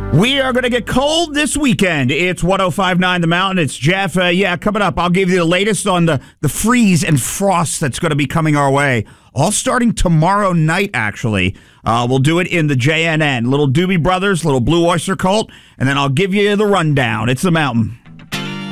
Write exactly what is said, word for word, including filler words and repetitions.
We are going to get cold this weekend. It's one oh five point nine The Mountain. It's Jeff. Uh, yeah, coming up, I'll give you the latest on the, the freeze and frost that's going to be coming our way. All starting tomorrow night, actually. Uh, we'll do it in the J N N. Little Doobie Brothers, little Blue Oyster Cult, and then I'll give you the rundown. It's The Mountain.